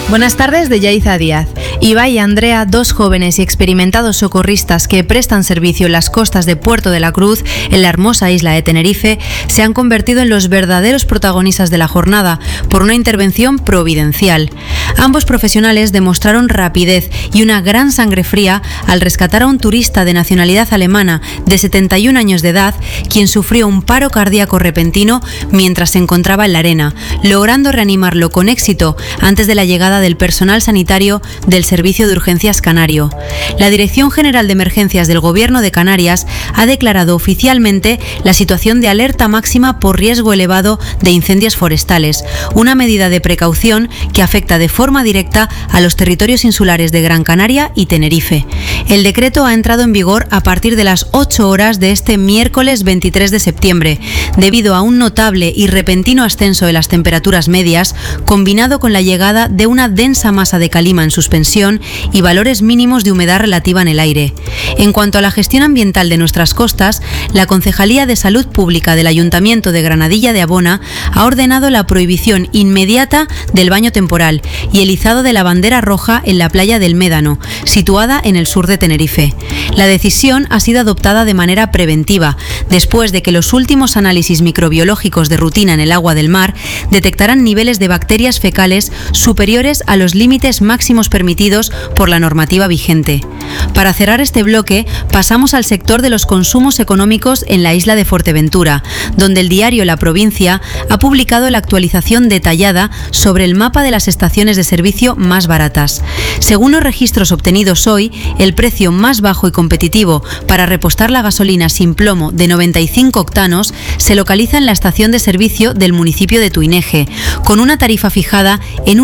Buenas tardes de Yaiza Díaz. Ibai y Andrea, dos jóvenes y experimentados socorristas que prestan servicio en las costas de Puerto de la Cruz, en la hermosa isla de Tenerife, se han convertido en los verdaderos protagonistas de la jornada por una intervención providencial. Ambos profesionales demostraron rapidez y una gran sangre fría al rescatar a un turista de nacionalidad alemana de 71 años de edad, quien sufrió un paro cardíaco repentino mientras se encontraba en la arena, logrando reanimarlo con éxito antes de la llegada del personal sanitario del Servicio de Urgencias Canario. La Dirección General de Emergencias del Gobierno de Canarias ha declarado oficialmente la situación de alerta máxima por riesgo elevado de incendios forestales, una medida de precaución que afecta de forma directa a los territorios insulares de Gran Canaria y Tenerife. El decreto ha entrado en vigor a partir de las 8 horas de este miércoles 23 de septiembre, debido a un notable y repentino ascenso de las temperaturas medias, combinado con la llegada de una densa masa de calima en suspensión y valores mínimos de humedad relativa en el aire. En cuanto a la gestión ambiental de nuestras costas, la Concejalía de Salud Pública del Ayuntamiento de Granadilla de Abona ha ordenado la prohibición inmediata del baño temporal y el izado de la bandera roja en la playa del Médano, situada en el sur de Tenerife. La decisión ha sido adoptada de manera preventiva, después de que los últimos análisis microbiológicos de rutina en el agua del mar detectaran niveles de bacterias fecales superiores a los límites máximos permitidos por la normativa vigente. Para cerrar este bloque, pasamos al sector de los consumos económicos en la isla de Fuerteventura, donde el diario La Provincia ha publicado la actualización detallada sobre el mapa de las estaciones de servicio más baratas. Según los registros obtenidos hoy, el precio más bajo y competitivo para repostar la gasolina sin plomo de 95 octanos se localiza en la estación de servicio del municipio de Tuineje, con una tarifa fijada en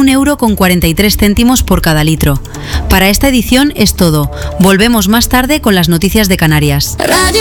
1,43 € por cada litro. Para esta edición es todo. Volvemos más tarde con las noticias de Canarias.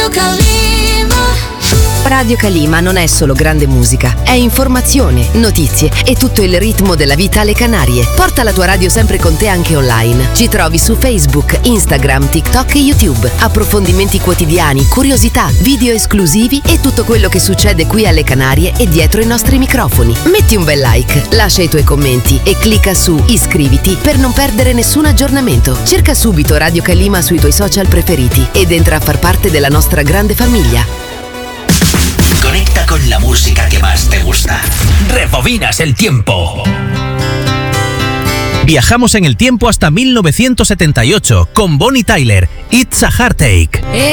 Radio Calima non è solo grande musica, è informazione, notizie e tutto il ritmo della vita alle Canarie. Porta la tua radio sempre con te anche online. Ci trovi su Facebook, Instagram, TikTok e YouTube. Approfondimenti quotidiani, curiosità, video esclusivi e tutto quello che succede qui alle Canarie e dietro i nostri microfoni. Metti un bel like, lascia i tuoi commenti e clicca su iscriviti per non perdere nessun aggiornamento. Cerca subito Radio Calima sui tuoi social preferiti ed entra a far parte della nostra grande famiglia. Conecta con la música que más te gusta. Rebobinas el tiempo. Viajamos en el tiempo hasta 1978 con Bonnie Tyler, It's a Heartache.